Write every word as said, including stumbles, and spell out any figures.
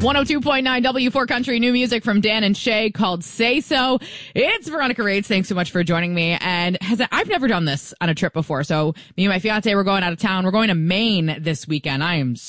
one oh two point nine W four Country, new music from Dan and Shay called Say So. It's Veronica Rades. Thanks so much for joining me. And has I've never done this on a trip before. So me and my fiance, we're going out of town. We're going to Maine this weekend. I am